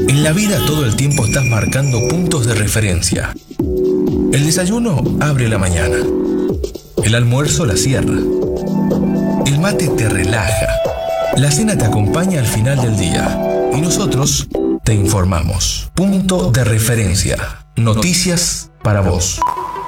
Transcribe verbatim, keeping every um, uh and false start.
En la vida todo el tiempo estás marcando puntos de referencia. El desayuno abre la mañana. El almuerzo la cierra. El mate te relaja. La cena te acompaña al final del día. Y nosotros te informamos. Punto de referencia. Noticias para vos.